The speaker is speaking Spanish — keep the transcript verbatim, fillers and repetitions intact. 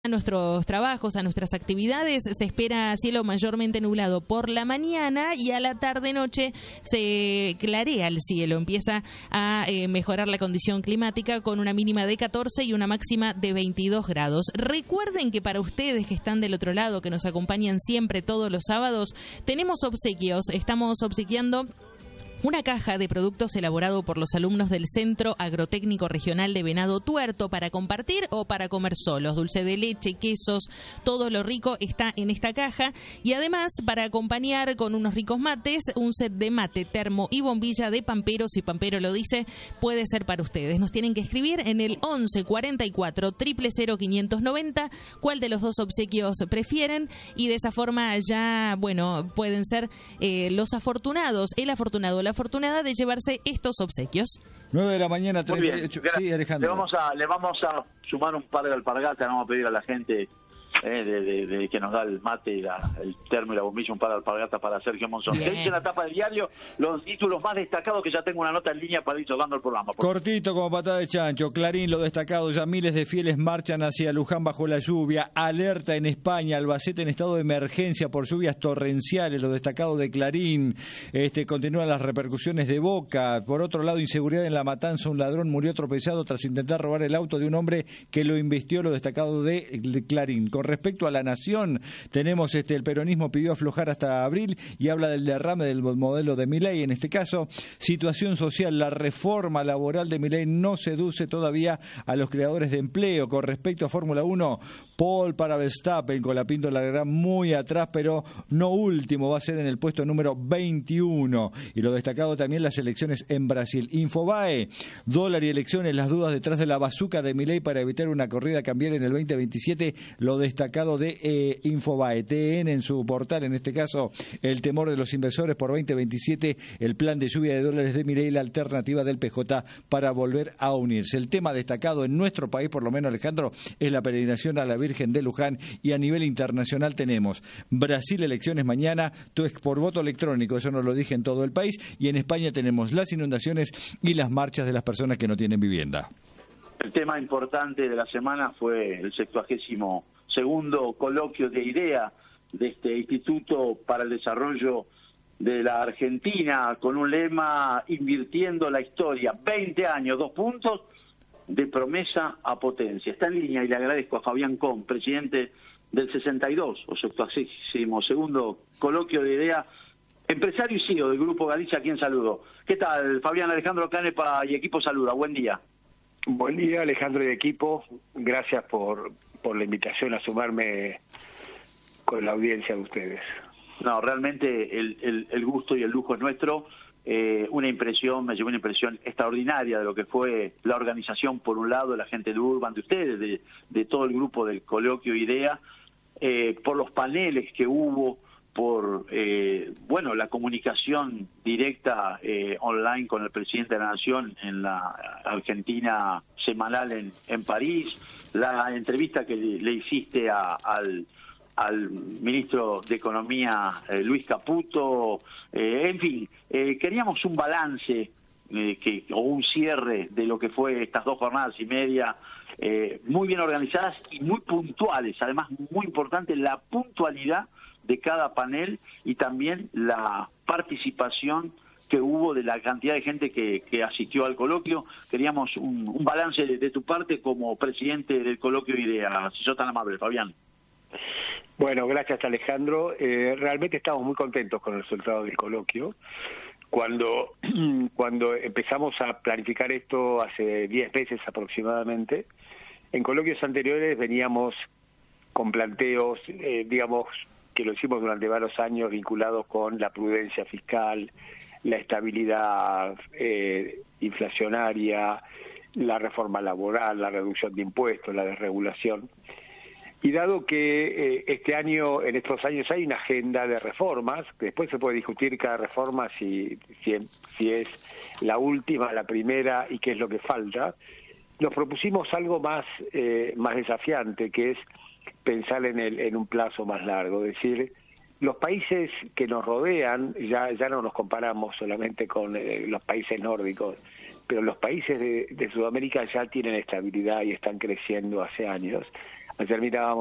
A nuestros trabajos, a nuestras actividades, se espera cielo mayormente nublado por la mañana y a la tarde-noche se clarea el cielo. Empieza a eh, mejorar la condición climática con una mínima de catorce y una máxima de veintidós grados. Recuerden que para ustedes que están del otro lado, que nos acompañan siempre todos los sábados, tenemos obsequios. Estamos obsequiando una caja de productos elaborado por los alumnos del Centro Agrotécnico Regional de Venado Tuerto para compartir o para comer solos. Dulce de leche, quesos, todo lo rico está en esta caja. Y además, para acompañar con unos ricos mates, un set de mate, termo y bombilla de Pampero. Si Pampero lo dice, puede ser para ustedes. Nos tienen que escribir en el once cuarenta y cuatro, cero cero cero, quinientos noventa cuál de los dos obsequios prefieren. Y de esa forma ya, bueno, pueden ser eh, los afortunados, el afortunado, la afortunada de llevarse estos obsequios. nueve de la mañana, treinta y ocho. Sí, Alejandro. Le vamos a, le vamos a sumar un par de alpargatas, vamos a pedir a la gente eh, de, de, de que nos da el mate, y la, el termo y la bombilla, un par de alpargatas para Sergio Monzón. Que dice en la tapa del diario los títulos más destacados, que ya tengo una nota en línea para ir tocando el programa. Cortito como patada de chancho. Clarín, lo destacado, ya miles de fieles marchan hacia Luján bajo la lluvia. Alerta en España, Albacete en estado de emergencia por lluvias torrenciales, lo destacado de Clarín. Este, continúan las repercusiones de Boca. Por otro lado, inseguridad en La Matanza, un ladrón murió tropezado tras intentar robar el auto de un hombre que lo invistió, lo destacado de Clarín. Con respecto a La Nación, tenemos este el peronismo pidió aflojar hasta abril y habla del derrame del modelo de Milei. En este caso, situación social, la reforma laboral de Milei no seduce todavía a los creadores de empleo. Con respecto a Fórmula uno, Paul para Verstappen con la píndola gran muy atrás, pero no último, va a ser en el puesto número veintiuno. Y lo destacado también las elecciones en Brasil. Infobae, dólar y elecciones, las dudas detrás de la bazuca de Milei para evitar una corrida cambiar en el veinte veintisiete, lo destacado de eh, Infobae. T N en su portal, en este caso, el temor de los inversores por veinte veintisiete, el plan de lluvia de dólares de Milei, la alternativa del P J para volver a unirse. El tema destacado en nuestro país, por lo menos, Alejandro, es la peregrinación a la Virgen de Luján, y a nivel internacional tenemos Brasil, elecciones mañana, todo es por voto electrónico, eso no lo dije, en todo el país, y en España tenemos las inundaciones y las marchas de las personas que no tienen vivienda. El tema importante de la semana fue el sextuagésimo segundo coloquio de IDEA, de este Instituto para el Desarrollo de la Argentina, con un lema: invirtiendo la historia, veinte años, dos puntos, de promesa a potencia. Está en línea y le agradezco a Fabián Con, presidente del sesenta y dos, o sextuagésimo segundo coloquio de IDEA, empresario y C E O del Grupo Galicia, a quien saludo. ¿Qué tal, Fabián? Alejandro Canepa y equipo saluda, buen día. Buen día, Alejandro y equipo, gracias por, por la invitación a sumarme con la audiencia de ustedes. No, realmente el, el, el gusto y el lujo es nuestro. Eh, una impresión, me llevó una impresión extraordinaria de lo que fue la organización, por un lado, de la gente de Urban, de ustedes, de, de todo el grupo del coloquio IDEA, eh, por los paneles que hubo, por eh, bueno la comunicación directa eh, online con el presidente de la Nación en la Argentina semanal en, en París, la entrevista que le, le hiciste a, al al ministro de Economía, eh, Luis Caputo, eh, en fin, eh, queríamos un balance eh, que o un cierre de lo que fue estas dos jornadas y media, eh, muy bien organizadas y muy puntuales. Además, muy importante la puntualidad de cada panel y también la participación que hubo de la cantidad de gente que, que asistió al coloquio. Queríamos un, un balance de, de tu parte como presidente del coloquio IDEA, si sos tan amable, Fabián. Bueno, gracias, Alejandro. Eh, realmente estamos muy contentos con el resultado del coloquio. Cuando, cuando empezamos a planificar esto hace diez meses aproximadamente, en coloquios anteriores veníamos con planteos, eh, digamos, que lo hicimos durante varios años, vinculados con la prudencia fiscal, la estabilidad eh, inflacionaria, la reforma laboral, la reducción de impuestos, la desregulación. Y dado que eh, este año, en estos años hay una agenda de reformas, que después se puede discutir cada reforma si, si, si es la última, la primera y qué es lo que falta, nos propusimos algo más, eh, más desafiante, que es pensar en, el, en un plazo más largo. Es decir, los países que nos rodean, ya, ya no nos comparamos solamente con eh, los países nórdicos, pero los países de, de Sudamérica ya tienen estabilidad y están creciendo hace años. Ayer mirábamos